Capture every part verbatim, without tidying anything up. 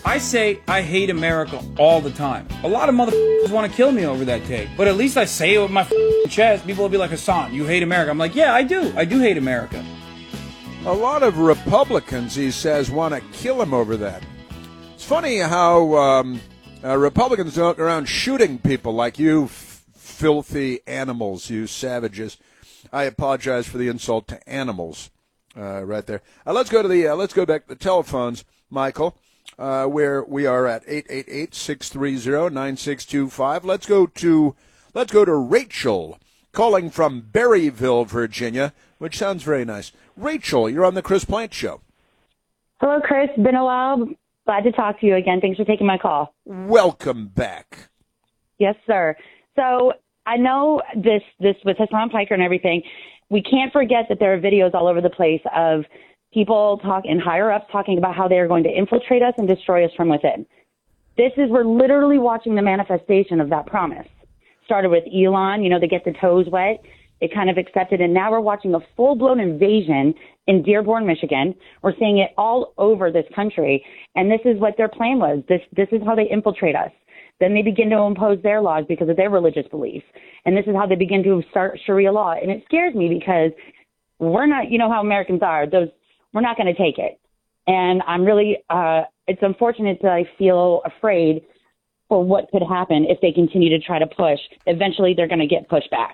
I say I hate America all the time. A lot of motherfuckers want to kill me over that take. But at least I say it with my chest. People will be like, Hassan, you hate America. I'm like, yeah, I do. I do hate America. A lot of Republicans, he says, want to kill him over that. It's funny how um, uh, Republicans don't go around shooting people like you f- filthy animals, you savages. I apologize for the insult to animals uh, right there. Uh, let's go to the uh, let's go back to the telephones, Michael, uh, where we are at eight eight eight, six three zero, nine six two five. Let's go to let's go to Rachel, calling from Berryville, Virginia, which sounds very nice. Rachel, you're on the Chris Plante Show. Hello, Chris. Been a while. Glad to talk to you again. Thanks for taking my call. Welcome back. Yes, sir. So I know this, this with Hassan Piker and everything, we can't forget that there are videos all over the place of people talk and higher ups talking about how they are going to infiltrate us and destroy us from within. This is, we're literally watching the manifestation of that promise. Started with Elon, you know, they get the toes wet. It kind of accepted, and now we're watching a full-blown invasion in Dearborn, Michigan. We're seeing it all over this country, and this is what their plan was. This this is how they infiltrate us. Then they begin to impose their laws because of their religious beliefs, and this is how they begin to start Sharia law. And it scares me because we're not, you know how Americans are. Those we're not going to take it, and I'm really. Uh, it's unfortunate that I feel afraid for what could happen if they continue to try to push. Eventually, they're going to get pushed back.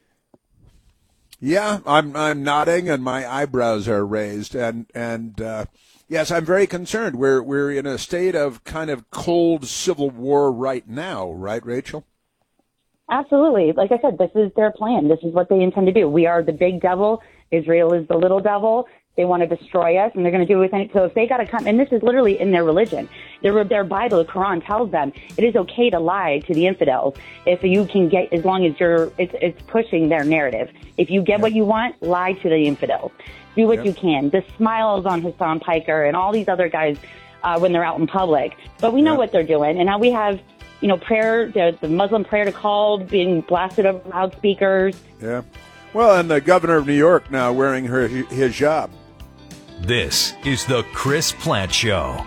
Yeah, I'm I'm nodding and my eyebrows are raised, and and uh, yes, I'm very concerned. We're we're in a state of kind of cold civil war right now, right, Rachel? Absolutely. Like I said, this is their plan. This is what they intend to do. We are the big devil. Israel is the little devil. They want to destroy us, and they're going to do it with any. So if they got to come, and this is literally in their religion, their their Bible, the Quran tells them it is okay to lie to the infidels if you can get, as long as you're, it's it's pushing their narrative. If you get yep. what you want, lie to the infidels. Do what yep. you can. The smiles on Hassan Piker and all these other guys uh, when they're out in public, but we know yep. what they're doing, and now we have, you know, prayer, the, the Muslim prayer to call being blasted over loudspeakers. Yeah. Well, and the governor of New York now wearing her hijab. This is the Chris Plante Show.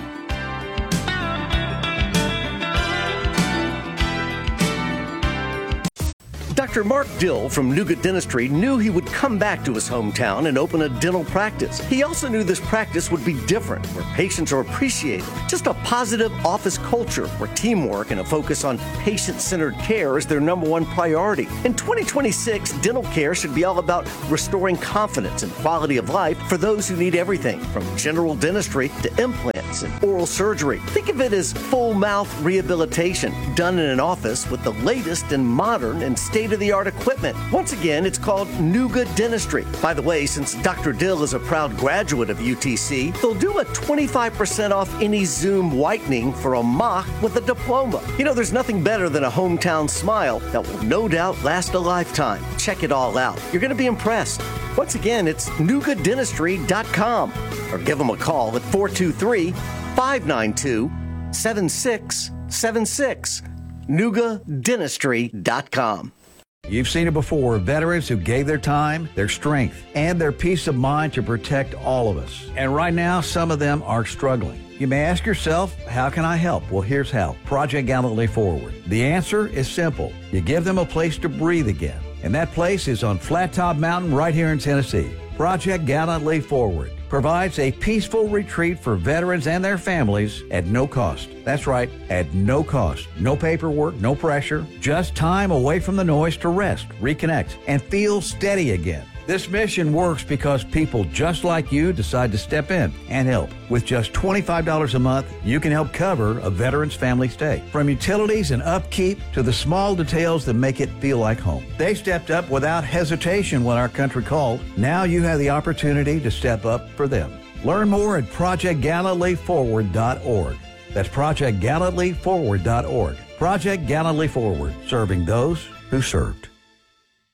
Doctor Mark Dill from Nuga Dentistry knew he would come back to his hometown and open a dental practice. He also knew this practice would be different, where patients are appreciated. Just a positive office culture where teamwork and a focus on patient-centered care is their number one priority. In twenty twenty-six, dental care should be all about restoring confidence and quality of life for those who need everything from general dentistry to implants and oral surgery. Think of it as full mouth rehabilitation done in an office with the latest and modern and state-of-the-art equipment. Once again, it's called Nuga Dentistry. By the way, since Doctor Dill is a proud graduate of U T C, they'll do a twenty-five percent off any Zoom whitening for a mock with a diploma. You know, there's nothing better than a hometown smile that will no doubt last a lifetime. Check it all out. You're going to be impressed. Once again, it's nuga dentistry dot com or give them a call at four two three, five nine two, seven six seven six. nuga dentistry dot com. You've seen it before, veterans who gave their time, their strength, and their peace of mind to protect all of us. And right now, some of them are struggling. You may ask yourself, how can I help? Well, here's how. Project Gallantly Forward. The answer is simple. You give them a place to breathe again. And that place is on Flat Top Mountain right here in Tennessee. Project Gallantly Forward provides a peaceful retreat for veterans and their families at no cost. That's right, at no cost. No paperwork, no pressure, just time away from the noise to rest, reconnect, and feel steady again. This mission works because people just like you decide to step in and help. With just twenty-five dollars a month, you can help cover a veteran's family stay. From utilities and upkeep to the small details that make it feel like home. They stepped up without hesitation when our country called. Now you have the opportunity to step up for them. Learn more at project gallantly forward dot org. That's project gallantly forward dot org. Project Gallantly Forward, serving those who served.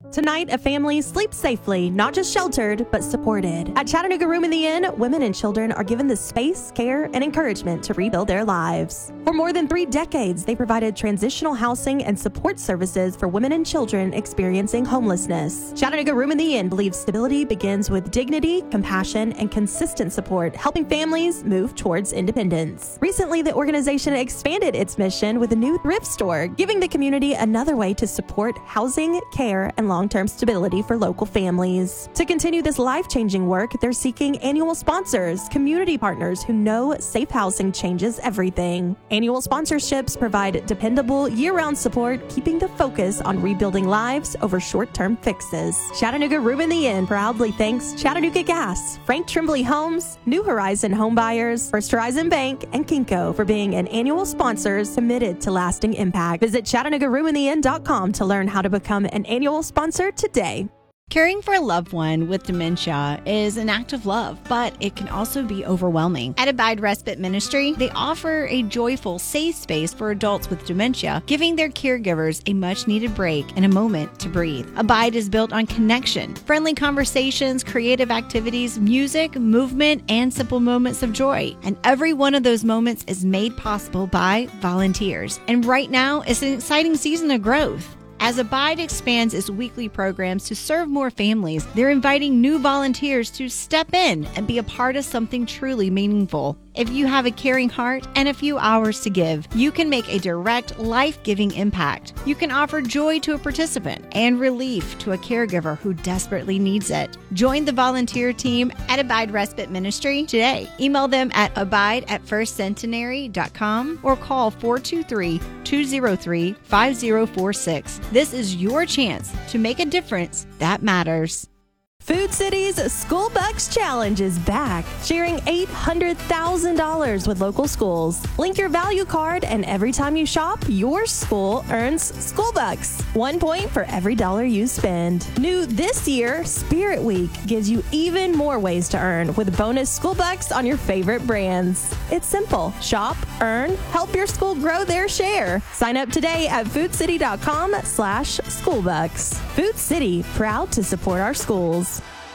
Tonight, a family sleeps safely, not just sheltered, but supported. At Chattanooga Room in the Inn, women and children are given the space, care, and encouragement to rebuild their lives. For more than three decades, they provided transitional housing and support services for women and children experiencing homelessness. Chattanooga Room in the Inn believes stability begins with dignity, compassion, and consistent support, helping families move towards independence. Recently, the organization expanded its mission with a new thrift store, giving the community another way to support housing, care, and long-term stability for local families. To continue this life-changing work, they're seeking annual sponsors, community partners who know safe housing changes everything. Annual sponsorships provide dependable, year-round support, keeping the focus on rebuilding lives over short-term fixes. Chattanooga Room in the Inn proudly thanks Chattanooga Gas, Frank Trimbley Homes, New Horizon Home Buyers, First Horizon Bank, and Kinko for being an annual sponsors committed to lasting impact. Visit Chattanooga Room in the Inn dot com to learn how to become an annual sponsor today. Caring for a loved one with dementia is an act of love, but it can also be overwhelming. At Abide Respite Ministry, they offer a joyful, safe space for adults with dementia, giving their caregivers a much-needed break and a moment to breathe. Abide is built on connection, friendly conversations, creative activities, music, movement, and simple moments of joy. And every one of those moments is made possible by volunteers. And right now, it's an exciting season of growth. As Abide expands its weekly programs to serve more families, they're inviting new volunteers to step in and be a part of something truly meaningful. If you have a caring heart and a few hours to give, you can make a direct, life-giving impact. You can offer joy to a participant and relief to a caregiver who desperately needs it. Join the volunteer team at Abide Respite Ministry today. Email them at abide at first centenary dot com or call four two three, two zero three, five zero four six. This is your chance to make a difference that matters. Food City's School Bucks Challenge is back, sharing eight hundred thousand dollars with local schools. Link your value card, and every time you shop, your school earns School Bucks. One point for every dollar you spend. New this year, Spirit Week gives you even more ways to earn with bonus School Bucks on your favorite brands. It's simple. Shop, earn, help your school grow their share. Sign up today at foodcity.com slash schoolbucks. Food City, proud to support our schools.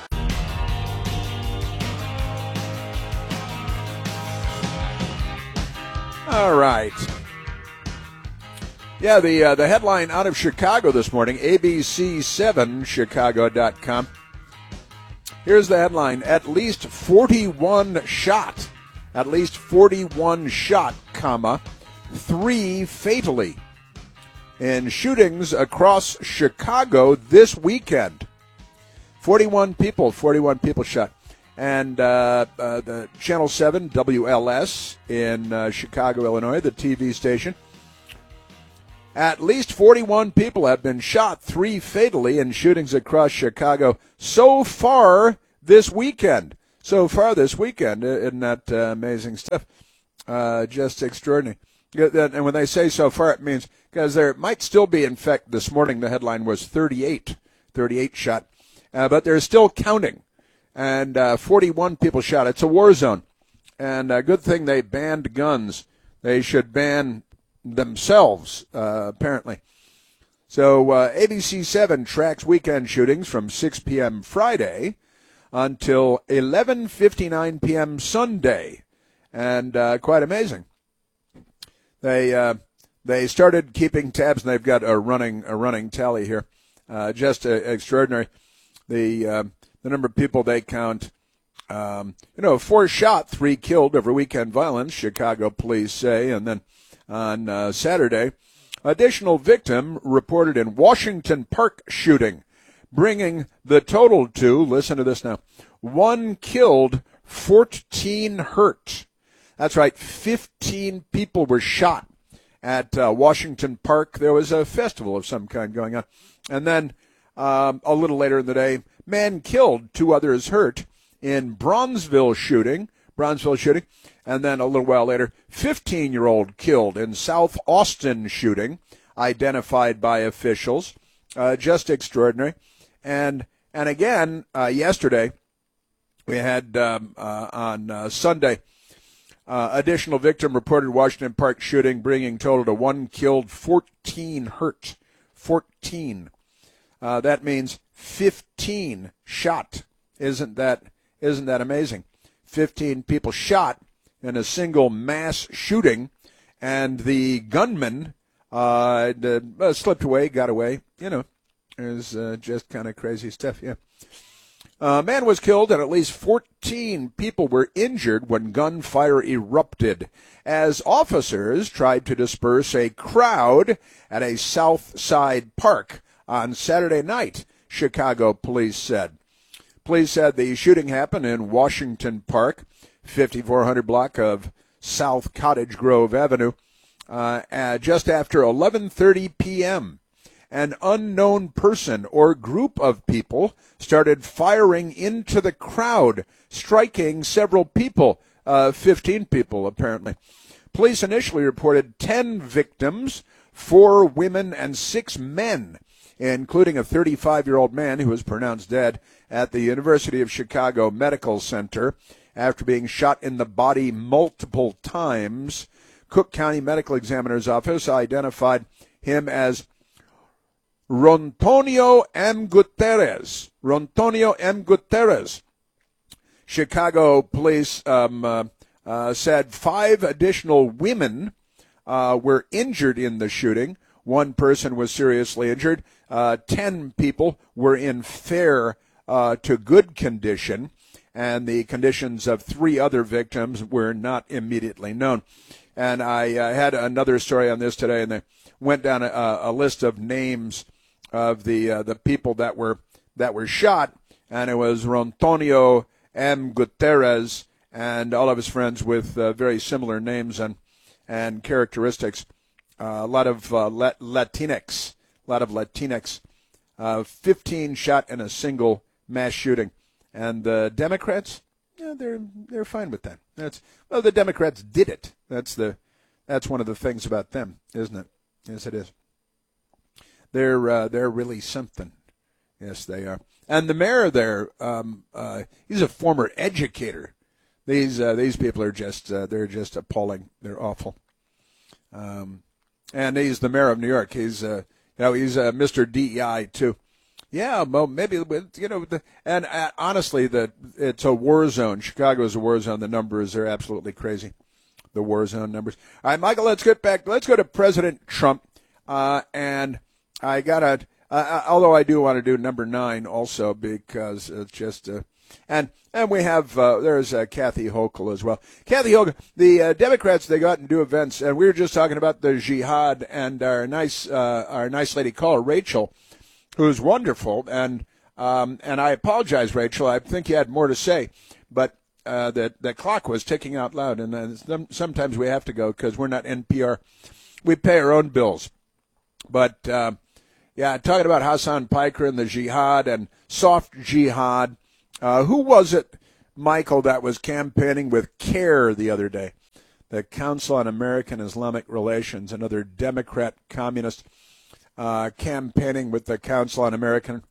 All right. Yeah, the uh, the headline out of Chicago this morning, A B C seven Chicago dot com. Here's the headline: at least forty-one shot, at least forty-one shot, comma, three fatally in shootings across Chicago this weekend. forty-one people, forty-one people shot. And uh, uh, the Channel seven W L S in uh, Chicago, Illinois, the T V station. At least forty-one people have been shot, three fatally, in shootings across Chicago so far this weekend. So far this weekend. Isn't that uh, amazing stuff? Uh, just extraordinary. And when they say so far, it means because there might still be, in fact, this morning the headline was thirty-eight, thirty-eight shot. Uh, but they're still counting. And uh, forty-one people shot. It's a war zone. And a good thing they banned guns. They should ban themselves, uh, apparently. So uh, A B C seven tracks weekend shootings from six p.m. Friday until eleven fifty-nine p.m. Sunday. And uh, quite amazing. They uh, they started keeping tabs, and they've got a running a running tally here. Uh, just uh, extraordinary. The uh, the number of people they count, um, you know, four shot, three killed over weekend violence, Chicago police say. And then on uh, Saturday, additional victim reported in Washington Park shooting, bringing the total to, listen to this now, one killed, fourteen hurt. That's right, fifteen people were shot at uh, Washington Park. There was a festival of some kind going on. And then um, a little later in the day, man killed, two others hurt in Bronzeville shooting, Bronzeville shooting. And then a little while later, fifteen-year-old killed in South Austin shooting, identified by officials. Uh, just extraordinary. And and again, uh, yesterday, we had um, uh, on uh, Sunday, uh, additional victim reported Washington Park shooting, bringing total to one killed, fourteen hurt. fourteen. Uh, that means fifteen shot. Isn't that isn't that amazing? fifteen people shot in a single mass shooting, and the gunman uh, uh, slipped away, got away. You know, it was uh, just kind of crazy stuff, yeah. A man was killed and at least fourteen people were injured when gunfire erupted as officers tried to disperse a crowd at a South Side park on Saturday night, Chicago police said. Police said the shooting happened in Washington Park, fifty-four hundred block of South Cottage Grove Avenue, uh, uh, just after eleven thirty p.m. An unknown person or group of people started firing into the crowd, striking several people, uh, fifteen people apparently. Police initially reported ten victims, four women and six men, including a thirty-five-year-old man who was pronounced dead at the University of Chicago Medical Center after being shot in the body multiple times. Cook County Medical Examiner's Office identified him as Rontonio M. Gutierrez. Rontonio M. Gutierrez. Chicago police um, uh, uh, said five additional women uh, were injured in the shooting. One person was seriously injured. Uh, ten people were in fair uh, to good condition, and the conditions of three other victims were not immediately known. And I uh, had another story on this today, and they went down a, a list of names of the uh, the people that were that were shot, and it was Rontonio M. Gutierrez and all of his friends with uh, very similar names and and characteristics. Uh, a lot of uh, Lat- Latinx, a lot of Latinx. Uh, fifteen shot in a single mass shooting, and the Democrats, yeah, they're they're fine with that. That's well, the Democrats did it. That's the that's one of the things about them, isn't it? Yes, it is. They're uh, they're really something. Yes, they are. And the mayor there, um, uh, he's a former educator. These uh, these people are just uh, they're just appalling. They're awful. Um, and he's the mayor of New York. He's uh, you know he's uh, Mister D E I too. Yeah, well, maybe you know. The, and uh, honestly, the it's a war zone. Chicago is a war zone. The numbers are absolutely crazy. The war zone numbers. All right, Michael. Let's get back. Let's go to President Trump. Uh, and I gotta. Uh, although I do want to do number nine also because it's just. Uh, and and we have uh, there's uh, Kathy Hochul as well. Kathy Hochul. The uh, Democrats, they go out and do events, and we were just talking about the jihad and our nice uh, our nice lady caller Rachel, who's wonderful, and um, and I apologize, Rachel. I think you had more to say, but uh, the the clock was ticking out loud, and uh, sometimes we have to go because we're not N P R. We pay our own bills. But uh, yeah, talking about Hassan Piker and the jihad and soft jihad. Uh, who was it, Michael, that was campaigning with CARE the other day? The Council on American Islamic Relations, another Democrat communist. Uh, campaigning with the Council on American.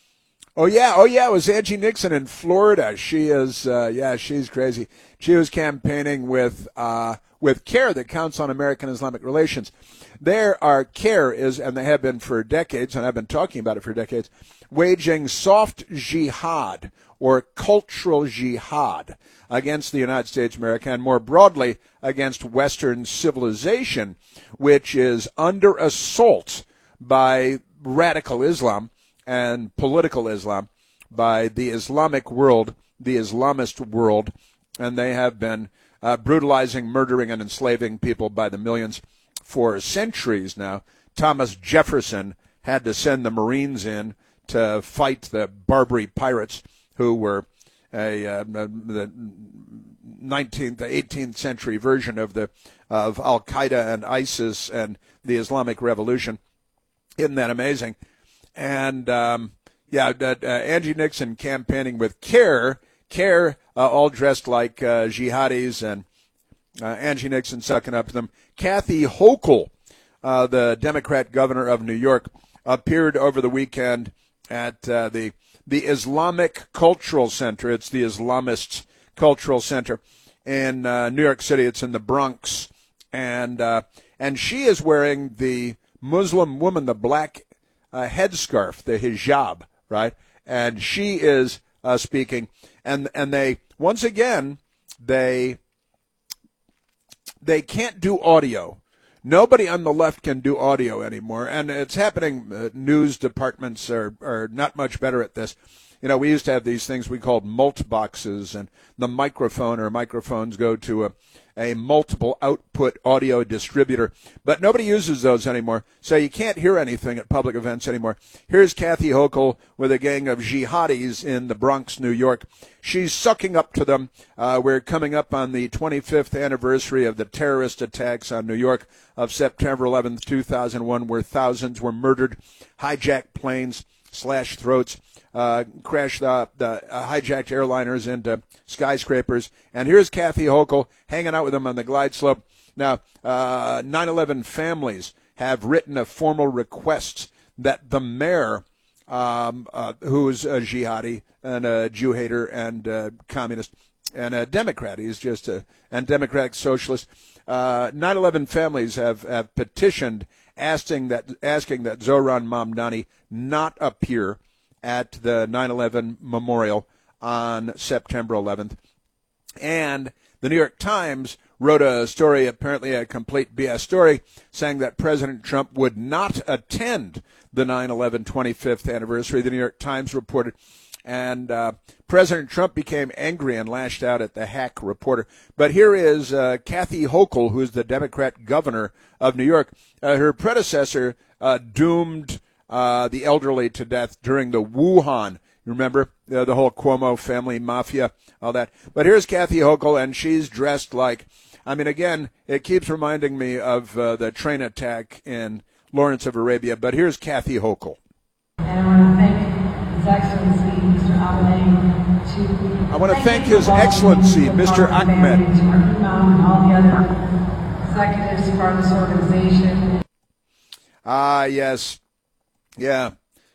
Oh yeah, oh yeah, it was Angie Nixon in Florida. She is, uh, yeah, she's crazy. She was campaigning with uh, with CARE, the Council on American Islamic Relations. There are CARE is, and they have been for decades, and I've been talking about it for decades, waging soft jihad or cultural jihad against the United States of America and more broadly against Western civilization, which is under assault by radical Islam and political Islam, by the Islamic world, the Islamist world, and they have been uh, brutalizing, murdering, and enslaving people by the millions for centuries now. Thomas Jefferson had to send the Marines in to fight the Barbary pirates who were a uh, the nineteenth, eighteenth century version of the of Al Qaeda and ISIS and the Islamic Revolution. Isn't that amazing? And um, yeah, uh, uh, Angie Nixon campaigning with CARE, CARE uh, all dressed like uh, jihadis, and uh, Angie Nixon sucking up to them. Kathy Hochul, uh, the Democrat governor of New York, appeared over the weekend at uh, the the Islamic Cultural Center. It's the Islamist Cultural Center in uh, New York City. It's in the Bronx, and uh, and she is wearing the Muslim woman, the black uh, headscarf, the hijab, right? And she is uh, speaking, and and they once again they they can't do audio. Nobody on the left can do audio anymore, and it's happening. Uh, news departments are, are not much better at this. You know, we used to have these things we called mult boxes, and the microphone or microphones go to a, a multiple output audio distributor, but nobody uses those anymore, so you can't hear anything at public events anymore. Here's Kathy Hochul with a gang of jihadis in the Bronx, New York. She's sucking up to them. Uh, we're coming up on the twenty-fifth anniversary of the terrorist attacks on New York of September eleventh, two thousand one, where thousands were murdered, hijacked planes, slashed throats, uh, crashed the, the uh, hijacked airliners into skyscrapers. And here's Kathy Hochul hanging out with them on the glide slope. Now, uh, nine eleven families have written a formal request that the mayor, um, uh, who's a jihadi and a Jew hater and a communist and a Democrat, he's just a and Democratic socialist. Uh, nine eleven families have, have petitioned asking that asking that Zohran Mamdani not appear at the nine eleven memorial on September eleventh. And the New York Times wrote a story, apparently a complete B S story, saying that President Trump would not attend the nine eleven twenty-fifth anniversary. The New York Times reported. And uh, President Trump became angry and lashed out at the hack reporter. But here is uh, Kathy Hochul, who is the Democrat governor of New York. Uh, her predecessor uh, doomed uh, the elderly to death during the Wuhan. You remember uh, the whole Cuomo family mafia, all that. But here's Kathy Hochul, and she's dressed like, I mean, again, it keeps reminding me of uh, the train attack in Lawrence of Arabia. But here's Kathy Hochul. And I want to thank His Excellency, Mister Ahmed. To I want to thank His Excellency, Mister Ahmed. To our imam and all the other executives for this organization. Ah, uh, yes. Yeah.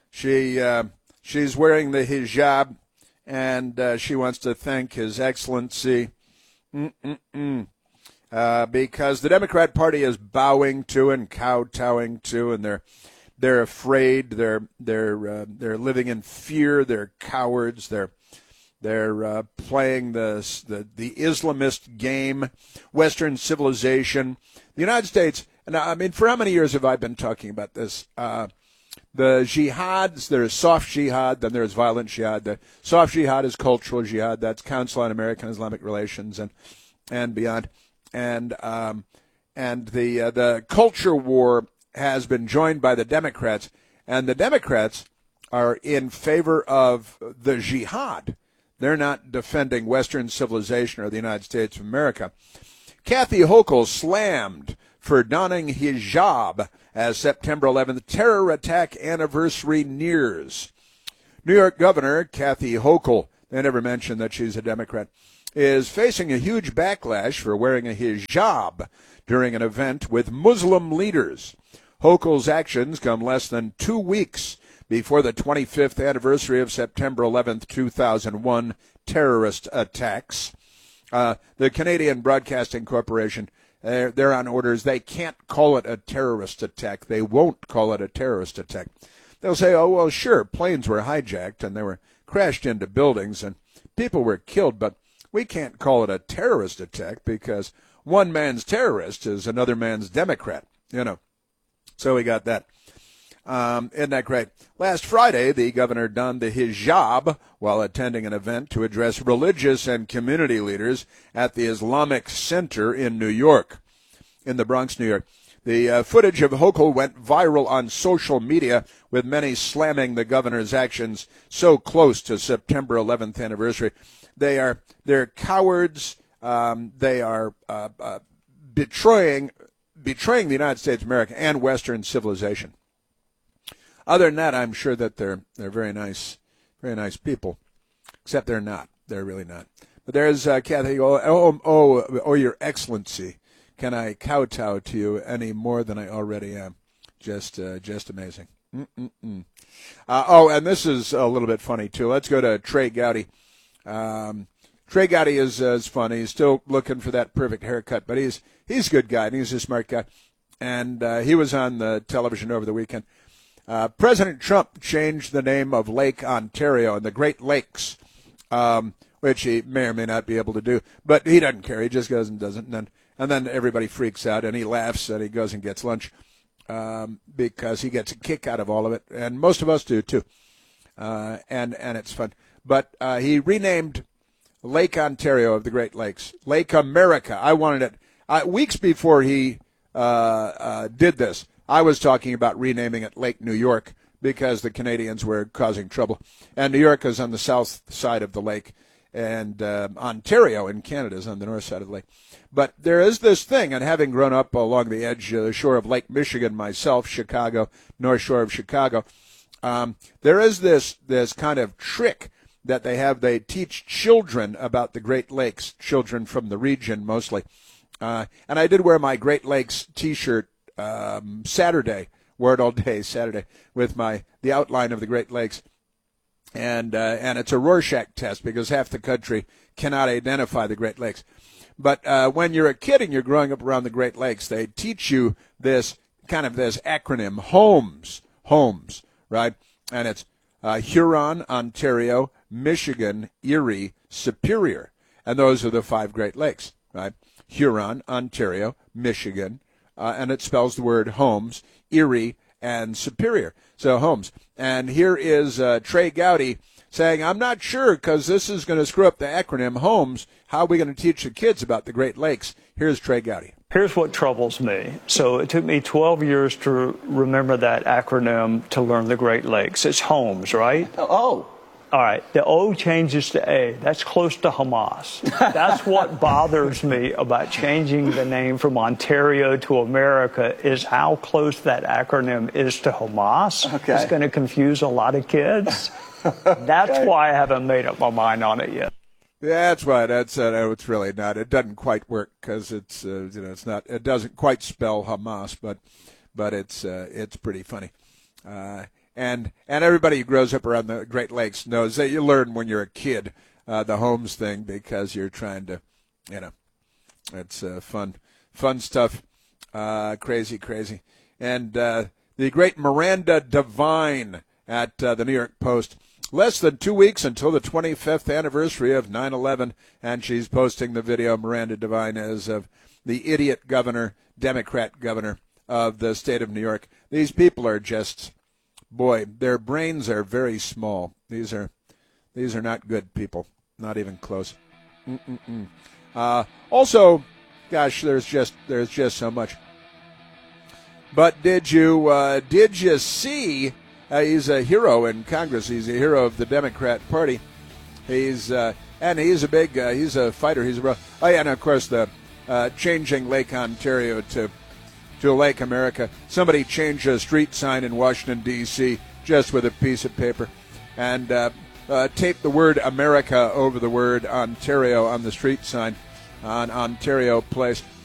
She uh, she's wearing the hijab, and uh, she wants to thank His Excellency. Mm-mm-mm. Uh, because the Democrat Party is bowing to and kowtowing to, and they're They're afraid. They're they're uh, they're living in fear. They're cowards. They're they're uh, playing the, the the Islamist game, Western civilization. The United States. And I mean, for how many years have I been talking about this? Uh, the jihads. There's soft jihad. Then there's violent jihad. The soft jihad is cultural jihad. That's Council on American Islamic Relations and and beyond. And um, and the uh, the culture war has been joined by the Democrats, and the Democrats are in favor of the jihad. They're not defending Western civilization or the United States of America. Kathy Hochul slammed for donning hijab as September eleventh terror attack anniversary nears. New York Governor Kathy Hochul, they never mentioned that she's a Democrat, is facing a huge backlash for wearing a hijab during an event with Muslim leaders. Hochul's actions come less than two weeks before the twenty-fifth anniversary of September eleventh, two thousand one terrorist attacks. Uh, the Canadian Broadcasting Corporation, they're, they're on orders. They can't call it a terrorist attack. They won't call it a terrorist attack. They'll say, oh, well, sure, planes were hijacked and they were crashed into buildings and people were killed, but we can't call it a terrorist attack because one man's terrorist is another man's Democrat, you know. So we got that. Um, isn't that great? Last Friday, the governor donned the hijab while attending an event to address religious and community leaders at the Islamic Center in New York, in the Bronx, New York. The uh, footage of Hochul went viral on social media, with many slamming the governor's actions so close to September eleventh anniversary. They are they're cowards. Um, they are uh, uh, betraying. betraying the United States of America and Western civilization. Other than that, I'm sure that they're they're very nice, very nice people, except they're not. They're really not. But there's uh, Kathy. Oh, oh, oh, oh, Your Excellency, can I kowtow to you any more than I already am? Just, uh, just amazing. Mm-mm-mm. Uh, oh, and this is a little bit funny too. Let's go to Trey Gowdy. Um, Trey Gowdy is uh, is funny. He's still looking for that perfect haircut, but he's he's a good guy and he's a smart guy. And uh, he was on the television over the weekend. Uh, President Trump changed the name of Lake Ontario and the Great Lakes, um, which he may or may not be able to do, but he doesn't care. He just goes and does it, and then, and then everybody freaks out, and he laughs, and he goes and gets lunch um, because he gets a kick out of all of it, and most of us do too, uh, and and it's fun. But uh, he renamed Lake Ontario of the Great Lakes Lake America. I wanted it uh, weeks before he uh, uh, did this. I was talking about renaming it Lake New York because the Canadians were causing trouble. And New York is on the south side of the lake, and uh, Ontario in Canada is on the north side of the lake. But there is this thing, and having grown up along the edge, uh, shore of Lake Michigan myself, Chicago, north shore of Chicago, um, there is this this kind of trick that they have. They teach children about the Great Lakes, children from the region mostly. Uh, and I did wear my Great Lakes T-shirt Um, Saturday, wore it all day Saturday, with my the outline of the Great Lakes, and uh, and it's a Rorschach test because half the country cannot identify the Great Lakes. But uh, when you're a kid and you're growing up around the Great Lakes, they teach you this kind of this acronym, HOMES, HOMES, right? And it's uh, Huron, Ontario, Michigan, Erie, Superior, and those are the five Great Lakes, right? Huron, Ontario, Michigan. Uh, and it spells the word Holmes, Erie, and Superior. So Holmes. And here is uh, Trey Gowdy saying, I'm not sure because this is going to screw up the acronym Holmes. How are we going to teach the kids about the Great Lakes? Here's Trey Gowdy. Here's what troubles me. So it took me twelve years to remember that acronym to learn the Great Lakes. It's Holmes, right? Oh. All right, the O changes to A. That's close to Hamas. That's what bothers me about changing the name from Ontario to America is how close that acronym is to Hamas. Okay. It's going to confuse a lot of kids. That's okay. Why I haven't made up my mind on it yet. That's why. That's uh, no, it's really not. It doesn't quite work because it's uh, you know it's not. It doesn't quite spell Hamas, but but it's uh, it's pretty funny. Uh, And and everybody who grows up around the Great Lakes knows that you learn when you're a kid uh, the Holmes thing because you're trying to, you know, it's uh, fun, fun stuff, uh, crazy, crazy. And uh, the great Miranda Devine at uh, the New York Post. Less than two weeks until the twenty-fifth anniversary of nine eleven, and she's posting the video. Miranda Devine is of the idiot governor, Democrat governor of the state of New York. These people are just... Boy, their brains are very small. These are, these are not good people. Not even close. Mm-mm-mm. Uh, also, gosh, there's just there's just so much. But did you uh, did you see? Uh, he's a hero in Congress. He's a hero of the Democrat Party. He's uh, and he's a big uh, he's a fighter. He's a bro- oh yeah, and of course the uh, changing Lake Ontario to. to Lake America. Somebody changed a street sign in Washington, D C just with a piece of paper and uh, uh, taped the word America over the word Ontario on the street sign on Ontario Place.